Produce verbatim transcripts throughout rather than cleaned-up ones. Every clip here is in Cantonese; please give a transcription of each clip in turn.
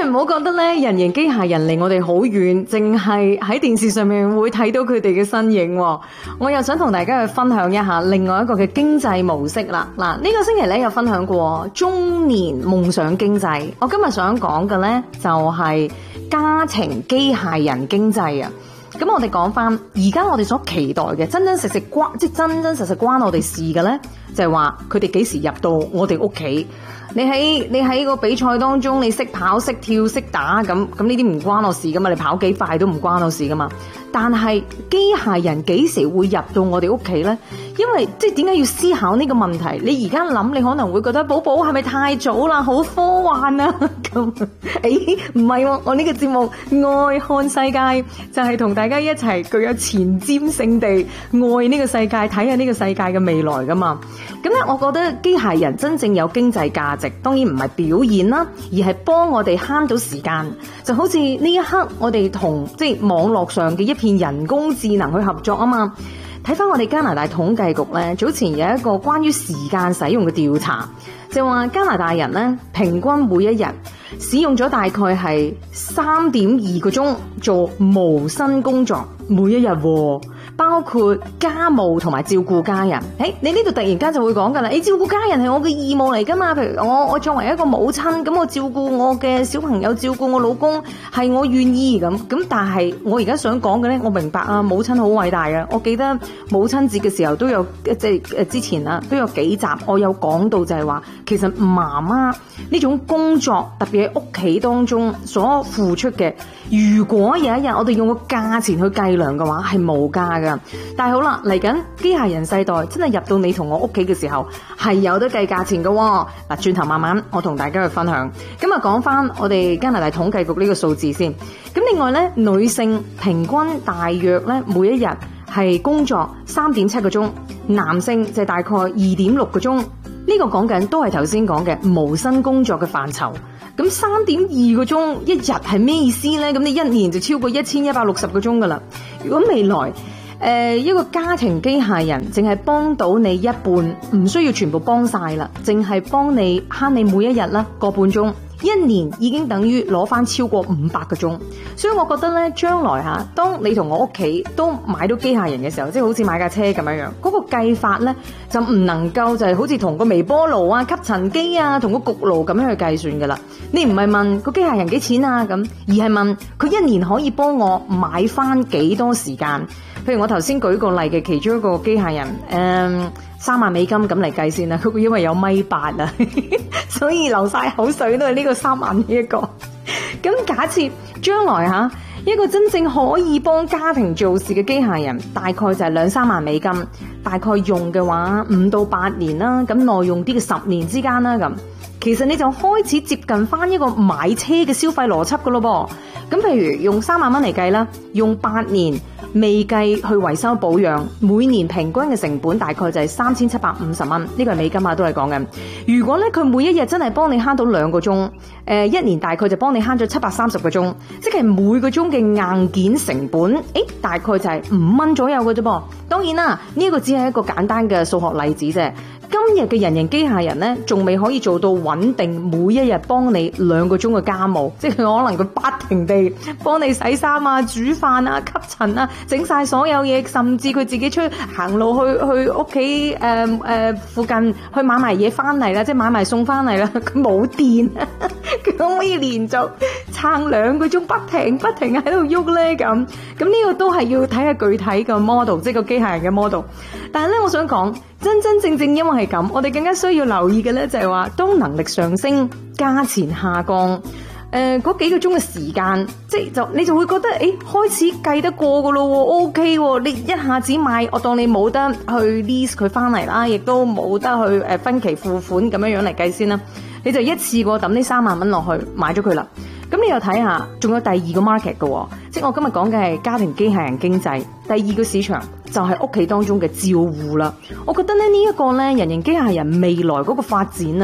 唔好覺得咧，人形機械人離我哋好遠，淨係喺電視上面會睇到佢哋嘅身影。我又想同大家去分享一下另外一個嘅經濟模式啦。嗱，呢個星期咧有分享過中年夢想經濟，我今日想講嘅咧就係家庭機械人經濟啊。咁我哋講翻，而家我哋所期待嘅真真實實關，即係真真實實關我哋事嘅咧，就係話佢哋幾時入到我哋屋企。你喺你喺個比賽當中，你識跑、識跳、識打，咁咁呢啲唔關我事噶嘛？你跑幾快都唔關我事噶嘛？但係機械人幾時會入到我哋屋企呢？因為即係點解要思考呢個問題？你而家諗，你可能會覺得寶寶係咪太早啦？好科幻啊！咁誒唔係喎，我呢個節目愛看世界就係同大家一齊具有前瞻性地愛呢個世界，睇下呢個世界嘅未來噶嘛。咁咧，我覺得機械人真正有經濟價值，當然唔係表演啦，而係幫我哋慳到時間。就好似呢一刻，我哋同即係網絡上嘅一片人工智能去合作啊嘛。睇翻我哋加拿大統計局咧，早前有一個關於時間使用嘅調查，就話加拿大人咧平均每一日使用咗大概係三點二個鐘做無薪工作，每一日喎。包括家務同埋照顧家人。誒，你呢度突然間就會講㗎啦，你照顧家人係我嘅義務嚟㗎嘛？譬如我我作為一個母親，咁我照顧我嘅小朋友，照顧我老公係我願意咁。咁但係我而家想講嘅咧，我明白啊，母親好偉大啊！我記得母親節嘅時候都有即係誒之前啊都有幾集我有講到就係話，其實媽媽呢種工作特別喺屋企當中所付出嘅，如果有一日我哋用個價錢去計量嘅話，係無價㗎。但係好啦，嚟緊機械人世代真係入到你同我屋企嘅時候，係有得計價錢㗎喎。嗱，轉頭慢慢我同大家去分享。今日講翻我哋加拿大統計局呢個數字先。咁另外咧，女性平均大約咧每一日係工作三點七個鐘，男性就係大概二點六個鐘。呢個講緊都係頭先講嘅無薪工作嘅範疇。咁三點二個鐘一日係咩意思呢？咁你一年就超過一千一百六十個鐘噶啦。如果未來誒、呃、一個家庭機械人淨係幫到你一半，唔需要全部幫晒啦，淨係幫你慳你每一日啦個半鐘，一年已經等於攞翻超過五百個鐘。所以我覺得咧，將來吓，當你同我屋企都買到機械人嘅時候，即係好似買架車咁樣樣，嗰個計法咧就唔能夠就係好似同個微波爐啊、吸塵機啊、同個焗爐咁樣去計算噶啦。你唔係問個機械人幾錢啊咁，而係問佢一年可以幫我買翻幾多時間。譬如我頭先舉個例嘅其中一個機械人，誒、嗯、三萬美金咁嚟計先啦。佢因為有米八啊，所以流晒口水都係呢個三萬呢一個。咁假設將來吓一個真正可以幫家庭做事嘅機械人，大概就係兩三萬美金，大概用嘅話五到八年啦，咁耐用啲嘅十年之間啦咁。其實你就開始接近翻一個買車嘅消費邏輯噶咯噃。咁譬如用三萬蚊嚟計啦，用八年未計去維修保養，每年平均嘅成本大概就係三千七百五十蚊，呢個係美金啊，都係講緊。如果咧佢每一日真係幫你慳到兩個鐘，誒一年大概就幫你慳咗七百三十個鐘，即係每個鐘嘅硬件成本，誒大概就係五蚊左右嘅啫噃。當然啦，呢一個只係一個簡單嘅數學例子啫。今日嘅人形機械人咧，仲未可以做到穩定，每一日幫你兩個鐘嘅家務，即係可能佢不停地幫你洗衫啊、煮飯啊、吸塵啊、整晒所有嘢，甚至佢自己出去行路去去屋企誒誒附近去買埋嘢翻嚟啦，即係買埋餸翻嚟啦。佢冇電，佢可唔可以連續撐兩個鐘不停不停喺度喐咧？咁咁呢個都係要睇下具體嘅 model， 即係個機械人嘅 model。但係咧，我想講真真正正因為係咁，我哋更加需要留意嘅咧就係話，當能力上升、價錢下降，誒嗰幾個鐘嘅時間，即係就你就會覺得，誒開始計得過噶咯，OK 喎，你一下子買，我當你冇得去 lease 佢翻嚟啦，亦都冇得去誒分期付款咁樣樣嚟計先啦，你就一次過抌呢三萬蚊落去買咗佢啦。咁你又睇下，仲有第二個 market 嘅，即係我今日講嘅係家庭機械人經濟。第二個市場就係屋企當中嘅照護啦。我覺得咧呢一個咧人形機械人未來嗰個發展啊，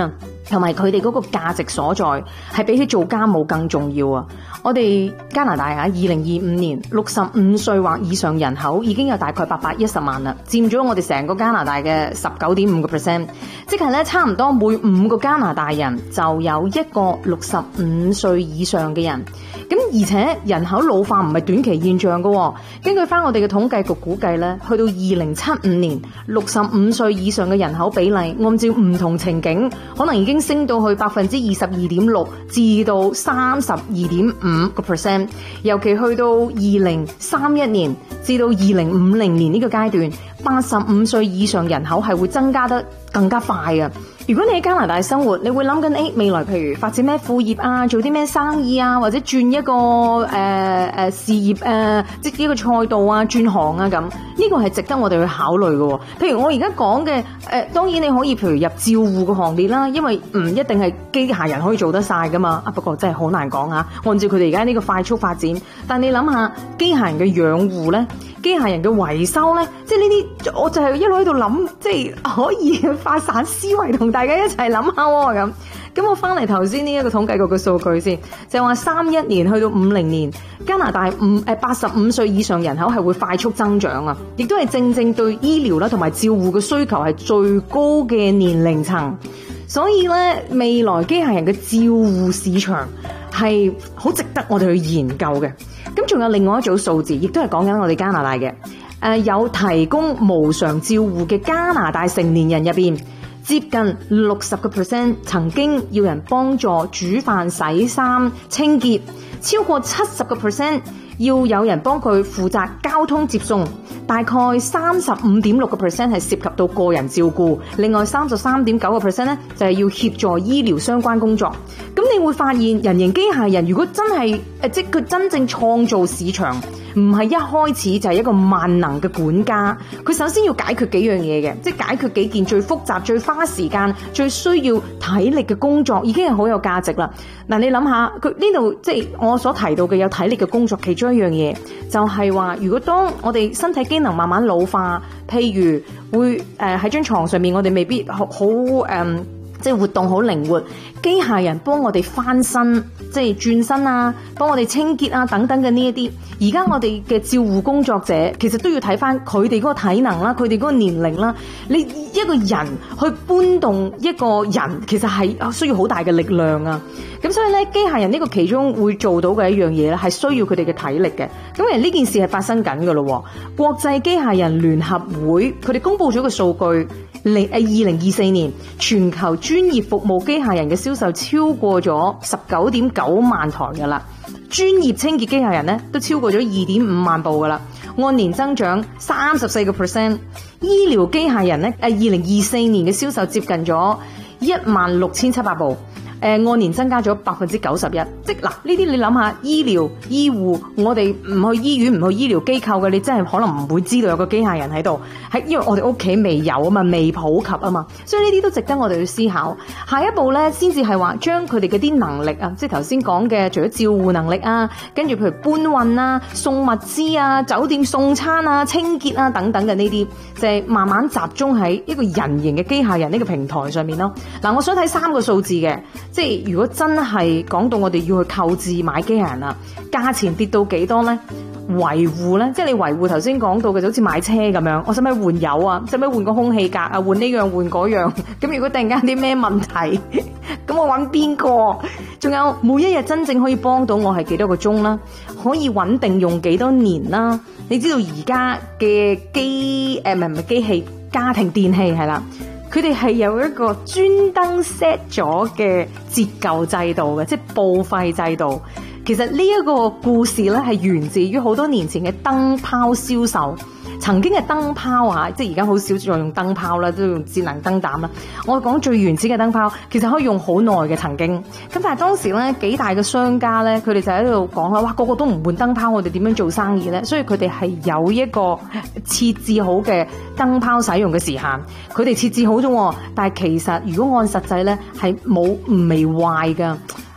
同埋佢哋嗰個價值所在，係比起做家務更重要啊！我哋加拿大啊，二零二五年六十五歲或以上人口已經有大概八百一十萬啦，佔咗我哋成個加拿大嘅十九點五個 percent， 即係咧差唔多每五個加拿大人就有一個六十五歲以上嘅人。咁而且人口老化唔係短期現象㗎，根據翻我哋嘅統計局估計咧，去到二零七五年，六十五歲以上嘅人口比例，按照唔同情景，可能已經升到去百分之二十二點六至到三十二點五個 percent， 尤其去到二零三一年至到二零五零年呢個階段，八十五歲以上人口係會增加得更加快啊！如果你喺加拿大生活，你會諗緊誒未來譬如發展咩副業啊，做啲咩生意啊，或者轉一個誒誒、呃、事業誒、呃，即係一個賽道啊，轉行啊咁，呢、這個係值得我哋去考慮嘅。譬如我而家講嘅誒，當然你可以譬如入照護嘅行列啦，因為唔一定係機械人可以做得晒噶嘛。啊，不過真係好難講啊。按照佢哋而家呢個快速發展，但你諗下機械人嘅養護咧，機械人嘅維修咧，即係呢啲，我就係一路喺度諗，即係可以發散思維同大家一齊諗下喎咁。咁我翻嚟頭先呢一個統計局嘅數據先，就話三一年去到五零年，加拿大五誒八十五歲以上人口係會快速增長啊，亦都係正正對醫療啦同埋照護嘅需求係最高嘅年齡層。所以咧，未來機械人嘅照護市場係好值得我哋去研究嘅。咁仲有另外一組數字，亦都係講緊我哋加拿大嘅，誒、呃、有提供無償照護嘅加拿大成年人入邊，接近六十個 percent 曾經要人幫助煮飯、洗衫、清潔，超過七十個 percent 要有人幫佢負責交通接送，大概三十五點六個 percent 係涉及到個人照顧，另外三十三點九個 percent 咧就係要協助醫療相關工作。咁你會發現，人形機械人如果真係誒，即佢真正創造市場，唔係一開始就係一個萬能嘅管家。佢首先要解決幾樣嘢嘅，即係解決幾件最複雜、最花時間、最需要體力嘅工作，已經係好有價值啦。嗱，你諗下，佢呢度即係我所提到嘅有體力嘅工作，其中一樣嘢就係話，如果當我哋身體機能慢慢老化，譬如會誒喺張床上面，我哋未必好好誒。即係活動好靈活，機械人幫我哋翻身，即係轉身啊，幫我哋清潔啊等等嘅呢一啲。而家我哋嘅照護工作者其實都要睇翻佢哋嗰個體能啦，佢哋嗰個年齡啦。你一個人去搬動一個人，其實係需要好大嘅力量啊。咁所以咧，機械人呢個其中會做到嘅一樣嘢咧，係需要佢哋嘅體力嘅。咁而呢件事係發生緊㗎咯。國際機械人聯合會佢哋公布咗個數據。零誒二零二四年全球專業服務機械人嘅銷售超過咗十九點九萬台㗎啦，專業清潔機械人咧都超過咗二點五萬部㗎啦，按年增長三十四個 percent。醫療機械人咧誒二零二四年嘅銷售接近咗一萬六千七百部。誒、呃、按年增加咗百分之九十一，即嗱呢啲你諗下，醫療醫護，我哋唔去醫院唔去醫療機構嘅，你真係可能唔會知道有個機械人喺度，係因為我哋屋企未有啊嘛，未普及啊嘛，所以呢啲都值得我哋去思考。下一步咧，先至係話將佢哋嗰啲能力啊，即係頭先講嘅，除咗照護能力啊，跟住譬如搬運啊、送物資啊、酒店送餐啊、清潔啊等等嘅呢啲，就係、是、慢慢集中喺一個人形嘅機械人呢個平台上面咯。嗱，我想睇三個數字嘅。即係如果真係講到我哋要去購置買機械人啦，價錢跌到幾多呢？維護呢？即係你維護頭先講到嘅就好似買車咁樣，我使唔使換油啊？使唔使換個空氣格啊？換呢樣換嗰樣？咁如果突然間啲咩問題，咁我揾邊個？仲有每一日真正可以幫到我係幾多個鐘啦？可以穩定用幾多年啦？你知道而家嘅機誒唔係唔係機器家庭電器係啦。佢哋係有一個專登 set 咗嘅折舊制度嘅，即係報廢制度。其實呢一個故事咧係源自於好多年前嘅燈泡銷售。曾經嘅燈泡啊，即係而家好少再用燈泡啦，都用智能燈膽啦。我講最原始嘅燈泡，其實可以用好耐嘅曾經。咁但係當時咧，幾大嘅商家咧，佢哋就喺度講啦，哇，個個都唔換燈泡，我哋點樣做生意咧？所以佢哋係有一個設置好嘅燈泡使用嘅時限。佢哋設置好咗，但係其實如果按實際咧，係冇唔未壞㗎。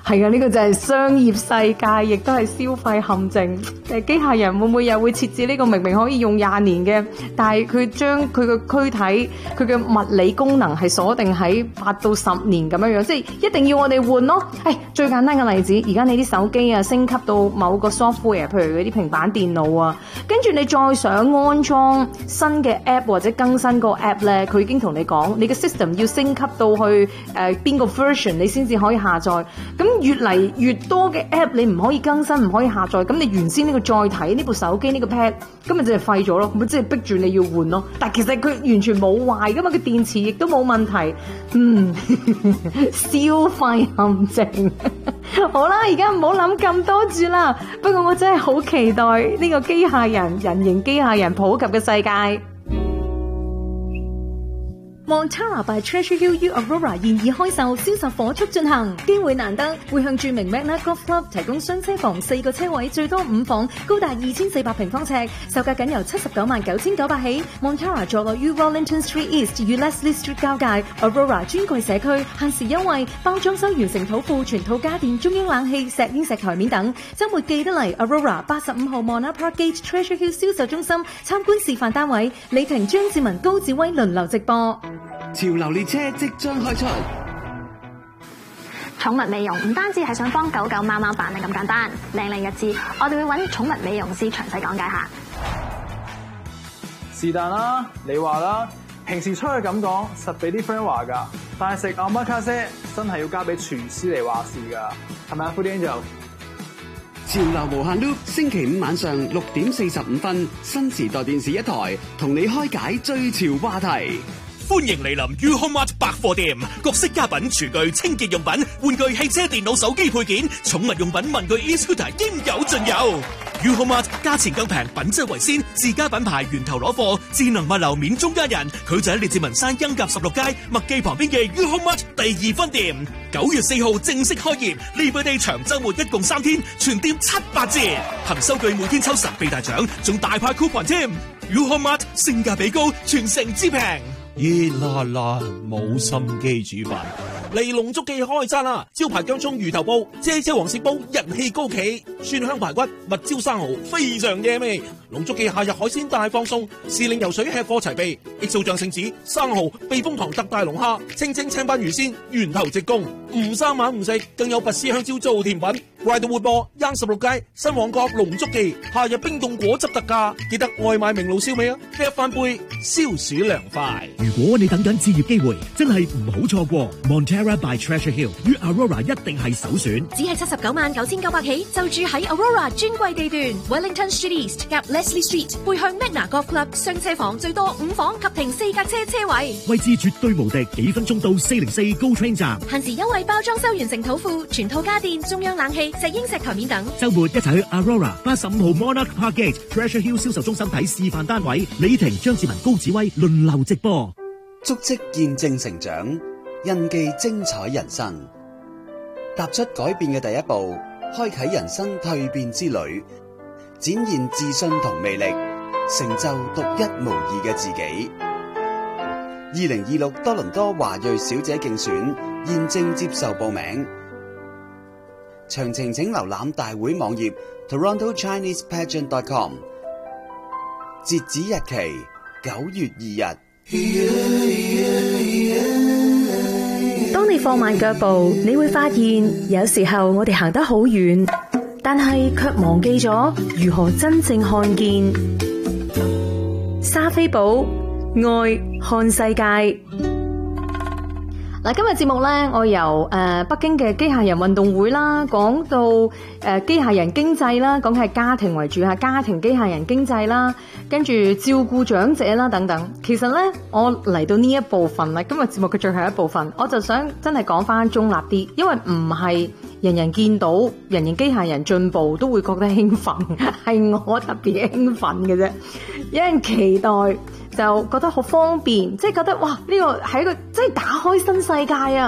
係啊，呢個就係商業世界，亦都係消費陷阱。誒，機械人會唔會又會設置呢個明明可以用廿年嘅，但係佢將佢嘅軀體、佢嘅物理功能係鎖定喺八到十年咁樣樣，即係一定要我哋換咯。誒，最簡單嘅例子，而家你啲手機啊升級到某個 software， 譬如嗰啲平板電腦啊，跟住你再想安裝新嘅 app 或者更新個 app 咧，佢已經同你講，你嘅 system 要升級到去誒邊個 version，你先至可以下載。咁越嚟越多嘅 app 你唔可以更新，唔可以下載，咁你原先呢個載體呢部手機呢個 pad，咁咪即係廢咗咯，咁即係逼住你要換咯。但其實佢完全冇壞噶嘛，佢電池亦都冇問題。嗯，消費陷阱。好啦，而家唔好諗咁多住啦。不過我真係好期待呢個機械人、人形機械人普及嘅世界。Montara by Treasure Hill U Aurora 現已開售，銷售火速進行，機會難得，會向著名 Magna Golf Club 提供雙車房四個車位，最多五房，高達二千四百平方尺，售價僅由七十九萬九千九百起。Montara 坐落於 Wellington Street East 與 Leslie Street 交界 ，Aurora 專櫃社區，限時優惠，包裝修完成土庫，全套家電、中央冷氣、石英石台面等。週末記得嚟 Aurora 八十五號 Mona Park Gate Treasure Hill 銷售中心參觀示範單位，李婷、張志文、高志威輪流直播。 潮流列車即將開出， 寵物美容唔單止係想幫狗狗貓貓扮得咁簡單，靚靚日子我哋會揾寵物美容師詳細講解下。 是但啦，你話啦，平時出去咁講，實俾啲 friend 話㗎，但係食奧馬卡西真係要交俾廚師嚟話事㗎，係咪啊 Foodie Angel？ 潮流無限 loop， 星期五晚上六點四十五分，新時代電視一台，同你開解最潮話題。 歡迎嚟臨 UHOMART 百貨店，各式家品、廚具、清潔用品、玩具、汽車、電腦、手機配件、寵物用品、文具、e-scooter 應有盡有。UHOMART 價錢更平，品質為先，自家品牌源頭攞貨，智能物流免中間人。佢就喺列治文山恩甲十六街麥記旁邊嘅 UHOMART 第二分店。九月四號正式開業，利貝地長週末一共三天，全店七八折，憑收據每天抽神秘大獎，仲大派 coupon 添。UHOMART 性價比高，全城之平。 熱辣辣，冇心機煮飯。嚟龍竹記開餐啦！招牌薑葱魚頭煲、啫啫黃鱔煲人氣高企，蒜香排骨、蜜椒生蠔非常惹味。龍竹記夏日海鮮大放送，時令游水吃貨齊備，X O醬聖子、生蠔、避風塘特大龍蝦、清清青斑魚鮮、源頭直供，唔生猛唔食，更有拔絲香蕉做甜品。Ride 活播，央十六街新旺角龍竹記，夏日冰凍果汁特價，記得外賣明路燒味啊！呢一翻杯消暑涼快。 如果你等緊置業機會，真係唔好錯過 Montara by Treasure Hill 與 Aurora 一定係首選。 只係七十九萬九千九百起，就住喺 Aurora 專櫃地段 Wellington Street East 夾 Leslie Street， 背向 Magna Golf Club 雙車房，最多五房及停四架車車位， 位置絕對無敵，幾分鐘到四零四 GO Train 站。 限時優惠包裝修完成土庫，全套家電、中央冷氣、石英石台面等。 週末一齊去 Aurora 八十五號 Monarch Park Gate Treasure Hill 銷售中心睇示範單位，李婷、張志文、高子威輪流直播。 足跡見證成長，印記精彩人生。踏出改變嘅第一步，開啟人生蛻變之旅，展現自信同魅力，成就獨一無二嘅自己。二零二六多倫多華裔小姐競選現正接受報名，詳情請瀏覽大會網頁 toronto chinese pageant dot com， 截止日期九月二日。 當你放慢腳步，你會發現有時候我哋行得好遠，但係卻忘記咗如何真正看見。莎菲寶愛看世界。 嗱，今日節目咧，我由誒、呃、北京嘅機械人運動會啦，講到誒、呃、機械人經濟啦，講係家庭為主吓，家庭機械人經濟啦，跟住照顧長者啦等等。其實咧，我嚟到呢一部分啦，今日節目嘅最後一部分，我就想真係講翻中立啲，因為唔係人人見到人形機械人進步都會覺得興奮，係我特別興奮嘅啫，有人期待。就覺得好方便，即係覺得哇，呢個係一個即係打開新世界啊！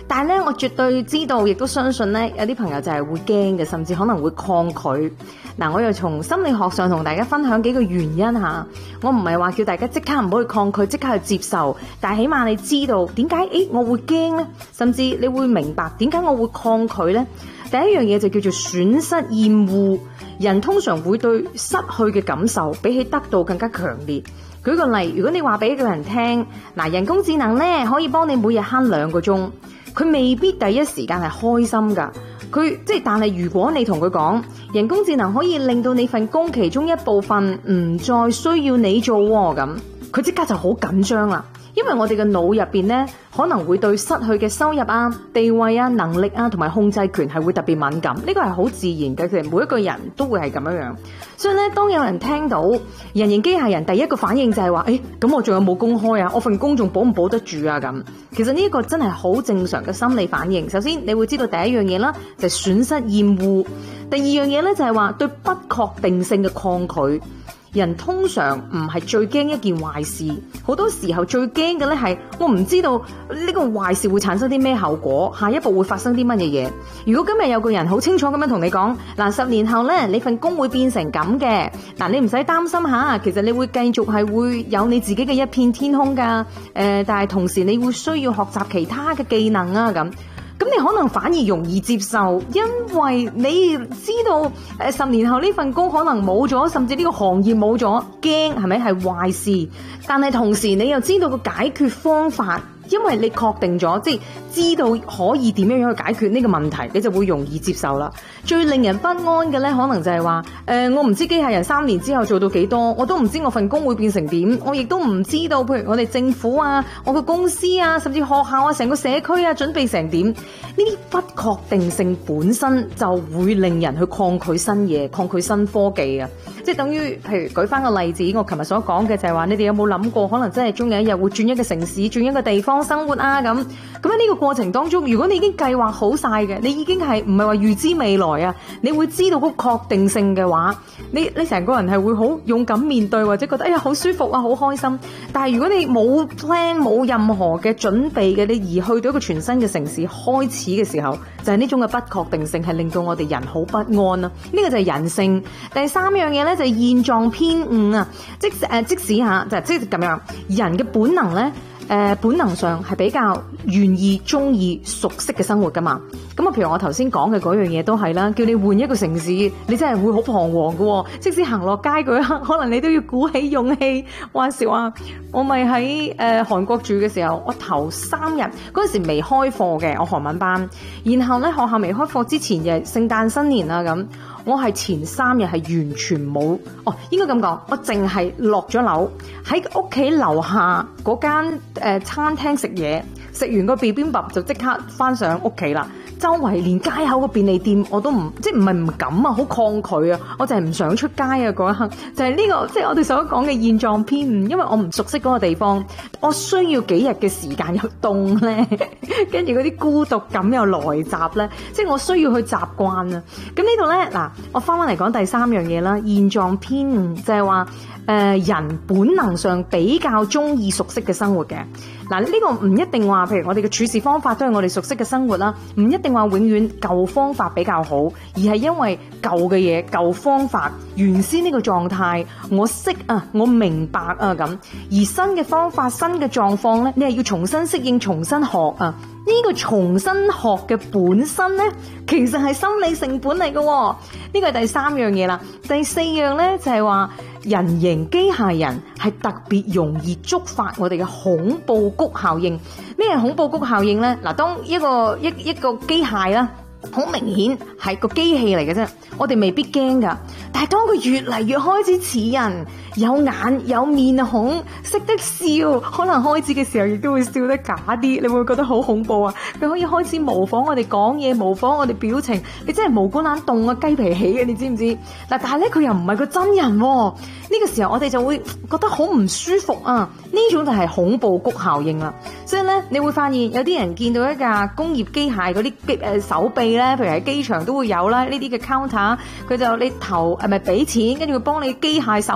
但係咧，我絕對知道，亦都相信咧，有啲朋友就係會驚嘅，甚至可能會抗拒。嗱，我又從心理學上同大家分享幾個原因嚇。我唔係話叫大家即刻唔好去抗拒，即刻去接受，但係起碼你知道點解，誒我會驚咧，甚至你會明白點解我會抗拒咧。第一樣嘢就叫做損失厭惡，人通常會對失去嘅感受比起得到更加強烈。舉個例，如果你話俾一個人聽，嗱，人工智能咧可以幫你每日慳兩個鐘，佢未必第一時間係開心噶。佢即係，但係如果你同佢講，人工智能可以令到你份工其中一部分唔再需要你做喎，咁佢即刻就好緊張啦。因為我哋嘅腦入邊咧，可能會對失去嘅收入啊、地位啊、能力啊同埋控制權係會特別敏感，呢個係好自然嘅，其實每一個人都會係咁樣樣。所以咧，當有人聽到人形機械人，第一個反應就係話，誒，咁我仲有冇工開啊？我份工仲保唔保得住啊？咁其實呢一個真係好正常嘅心理反應。首先，你會知道第一樣嘢啦，就係損失厭惡；第二樣嘢咧就係話對不確定性嘅抗拒。人通常唔係最驚一件壞事，好多時候最驚嘅咧係我唔知道呢個壞事會產生啲咩後果，下一步會發生啲乜嘢嘢。如果今日有個人好清楚咁樣同你講，嗱，十年後咧你份工會變成咁嘅，嗱，你唔使擔心下，其實你會繼續係會有你自己嘅一片天空噶，誒、呃，但係同時你會需要學習其他嘅技能啊咁。咁你可能反而容易接受，因為你知道誒十年後呢份工可能冇咗，甚至呢個行業冇咗，驚係咪係壞事？但係同時你又知道個解決方法。因為你確定咗，即係知道可以點樣樣去解決呢個問題，你就會容易接受啦。最令人不安嘅咧，可能就係話，誒、呃，我唔知機械人三年之後做到幾多，我都唔知我份工會變成點，我亦都唔知道，譬如我哋政府啊，我嘅公司啊，甚至學校啊，成個社區啊，準備成點？呢啲不確定性本身就會令人去抗拒新嘢，抗拒新科技啊！即係等於，譬如舉翻個例子，我琴日所講嘅就係話，你哋有冇諗過，可能真係終有一日會轉一個城市，轉一個地方生活啊？咁咁喺呢個過程當中，如果你已經計劃好晒嘅，你已經係唔係話預知未來啊？你會知道嗰個確定性嘅話，你你成個人係會好勇敢面對，或者覺得哎呀好舒服啊，好開心。但係如果你冇 plan 冇任何嘅準備嘅，你而去到一個全新嘅城市開始嘅時候，就係呢種嘅不確定性係令到我哋人好不安啊。呢個就係人性。第三樣嘢咧就係現狀偏誤啊，即誒即使吓就即係咁樣，人嘅本能咧。誒、呃、本能上係比較願意、中意、熟悉嘅生活噶嘛。咁啊，譬如我頭先講嘅嗰樣嘢都係啦，叫你換一個城市，你真係會好彷徨嘅喎。即使行落街嗰一刻，可能你都要鼓起勇氣。話時話，我咪喺誒韓國住嘅時候，我頭三日嗰陣時未開課嘅，我韓文班。然後咧學校未開課之前，就係聖誕新年啦咁。我係前三日係完全冇，哦，應該咁講，我淨係落咗樓喺屋企樓下嗰間誒餐廳食嘢，食完個 bibimbap 就即刻翻上屋企啦。周圍連街口個便利店我都唔，即係唔係唔敢啊，好抗拒啊，我就係唔想出街啊嗰一刻，就係呢個即係我哋所講嘅現狀偏誤，因為我唔熟悉嗰個地方，我需要幾日嘅時間又凍咧，跟住嗰啲孤獨感又來襲咧，即係我需要去習慣啊。咁呢度咧嗱，我翻翻嚟講第三樣嘢啦，現狀偏誤就係話誒人本能上比較中意熟悉嘅生活嘅。嗱，呢個唔一定話，譬如我哋嘅處事方法都係我哋熟悉嘅生活啦，唔一定話永遠舊方法比較好，而係因為舊嘅嘢、舊方法、原先呢個狀態，我識啊，我明白啊咁，而新嘅方法、新嘅狀況咧，你係要重新適應、重新學啊。呢個重新學嘅本身咧，其實係心理成本嚟嘅。呢個係第三樣嘢啦。第四樣咧就係話，人形機械人係特別容易觸發我哋嘅恐怖谷效應。咩係恐怖谷效應咧？嗱，當一個一一個機械啦，好明顯係個機器嚟嘅啫，我哋未必驚噶。但係當佢越嚟越開始似人，有眼有面孔，識得笑，可能開始嘅時候亦都會笑得假啲，你會覺得好恐怖啊！佢可以開始模仿我哋講嘢，模仿我哋表情，你真係毛管眼凍啊，雞皮起嘅，你知唔知？嗱，但係咧佢又唔係個真人喎，呢個時候我哋就會覺得好唔舒服啊！呢種就係恐怖谷效應啦。所以咧，你會發現有啲人見到一架工業機械嗰啲機誒手臂咧，譬如喺機場都會有啦，呢啲嘅 counter，佢就你投係咪俾錢，跟住佢幫你機械手臂操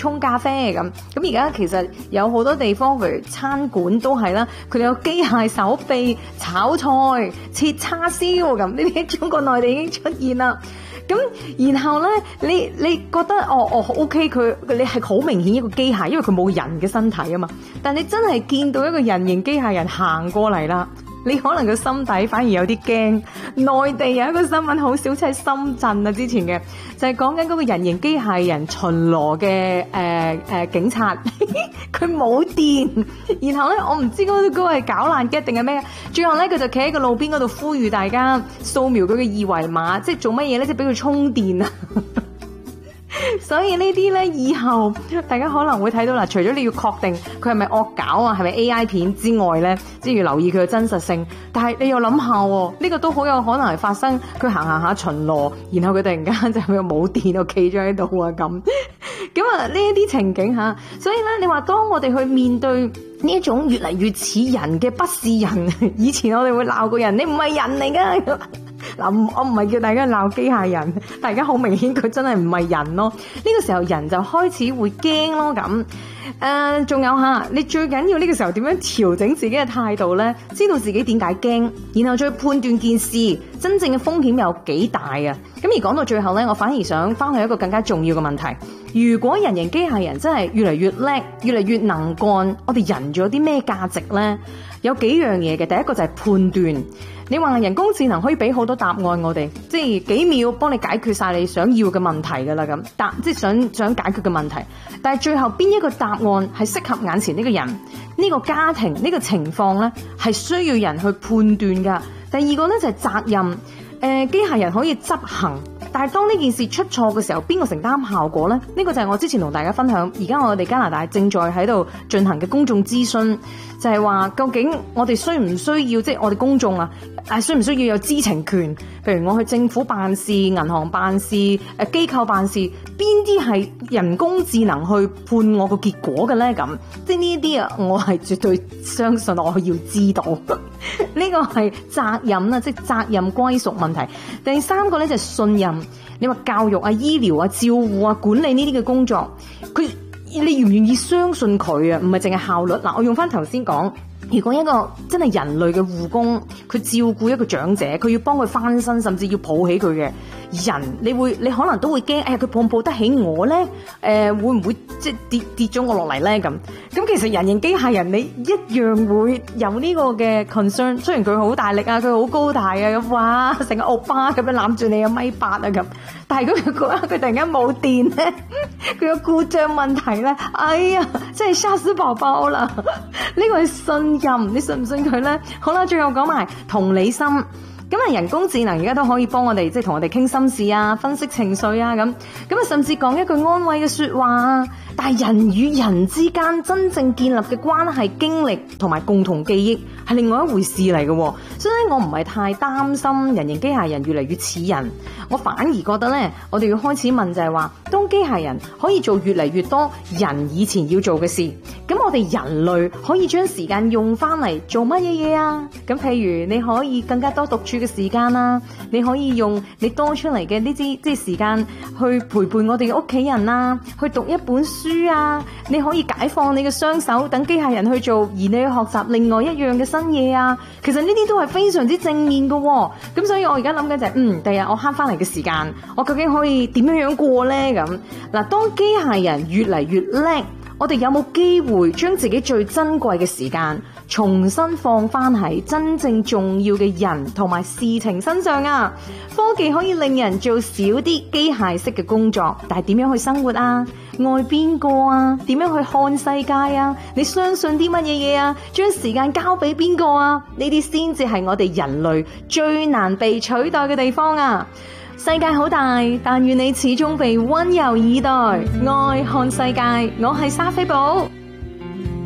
沖咖啡咁。咁而家其實有好多地方，譬如餐館都係啦，佢哋有機械手臂炒菜、切叉燒咁，呢啲中國內地已經出現啦。咁然後咧，你你覺得哦哦 OK， 佢你係好明顯一個機械，因為佢冇人嘅身體啊嘛。但你真係見到一個人形機械人行過嚟啦，你可能個心底反而有啲驚。內地有一個新聞好少，即係深圳啊之前嘅，就係講緊嗰個人形機械人巡邏嘅誒誒警察，佢冇電，然後咧我唔知嗰嗰個係搞爛 get 定係咩，最後咧佢就企喺個路邊嗰度呼籲大家掃描佢嘅二維碼，即係做乜嘢咧？即係俾佢充電啊！所以呢啲咧，以後大家可能會睇到啦。除咗你要確定佢係咪惡搞啊，係咪 A I 片之外咧，即係要留意佢嘅真實性。但係你又諗下喎，呢個都好有可能係發生。佢行行下巡邏，然後佢突然間就又冇電，就企咗喺度啊咁。咁啊，呢一啲情景嚇，所以咧，你話當我哋去面對呢一種越嚟越似人嘅不是人，以前我哋會鬧個人，你唔係人嚟㗎。嗱，我唔係叫大家鬧機械人，大家好明顯佢真係唔係人咯。呢個時候人就開始會驚咯咁。誒，仲有嚇，你最緊要呢個時候點樣調整自己嘅態度咧？知道自己點解驚，然後再判斷件事真正嘅風險有幾大啊！咁而講到最後咧，我反而想翻去一個更加重要嘅問題：如果人形機械人真係越嚟越叻、越嚟越能幹，我哋人仲有啲咩價值咧？有幾樣嘢嘅，第一個就係判斷。你話人工智能可以俾好多答案我哋，即係幾秒幫你解決晒你想要嘅問題噶啦咁，答即係想想解決嘅問題。但係最後邊一個答案係適合眼前呢個人、呢個家庭、呢個情況咧，係需要人去判斷噶。第二個咧就係責任。誒，機械人可以執行，但係當呢件事出錯嘅時候，邊個承擔效果呢？呢個就係我之前同大家分享，而家我哋加拿大正在喺度進行嘅公眾諮詢，就係話究竟我哋需唔需要，即係我哋公眾啊，誒需唔需要有知情權？譬如我去政府辦事、銀行辦事、誒機構辦事，邊啲係人工智能去判我個結果嘅呢？咁即係呢一啲啊，我係絕對相信我要知道。呢個係責任啊，即係責任歸屬問題。第三個咧就係信任。你話教育啊、醫療啊、照護啊、管理呢啲嘅工作，佢你願唔願意相信佢啊？唔係淨係效率。嗱，我用翻頭先講，如果一個真係人類嘅護工，佢照顧一個長者，佢要幫佢翻身，甚至要抱起佢嘅人，你會你可能都會驚，哎呀，佢抱唔抱得起我咧？誒、呃，會唔會即係跌跌咗我落嚟咧？咁咁其實人形機械人你一樣會有呢個嘅 concern。雖然佢好大力啊，佢好高大啊，哇，成個歐巴咁樣攬住你一米八啊咁，但係如果佢嗰刻佢突然間冇電咧，佢有故障問題咧，哎呀，真係嚇死寶寶啦！呢個係信任，你信唔信佢咧？好啦，最後講埋同理心。咁啊，人工智能而家都可以幫我哋，即係同我哋傾心事啊，分析情緒啊，咁咁啊，甚至講一句安慰嘅說話啊。但係人與人之間真正建立嘅關係、經歷同埋共同記憶係另外一回事嚟嘅，所以我唔係太擔心人形機械人越嚟越似人，我反而覺得咧，我哋要開始問就係話，當機械人可以做越嚟越多人以前要做嘅事，咁我哋人類可以將時間用翻嚟做乜嘢嘢啊？咁譬如你可以更加多獨處嘅時間啦，你可以用你多出嚟嘅呢啲即係時間去陪伴我哋嘅屋企人啊，去讀一本書啊，你可以解放你嘅雙手，等機械人去做，而你去學習另外一樣嘅新嘢啊。其實呢啲都係非常之正面嘅，咁所以我而家諗緊就係，嗯，第日我慳翻嚟嘅時間，我究竟可以點樣樣過呢？咁嗱，當機械人越嚟越叻，我哋有冇機會將自己最珍貴嘅時間重新放翻喺真正重要嘅人同埋事情身上啊？科技可以令人做少啲機械式嘅工作，但係點樣去生活啊？愛邊個啊？點樣去看世界啊？你相信啲乜嘢嘢啊？將時間交俾邊個啊？呢啲先至係我哋人類最難被取代嘅地方啊！世界好大，但願你始終被溫柔以待。愛看世界，我係莎菲寶。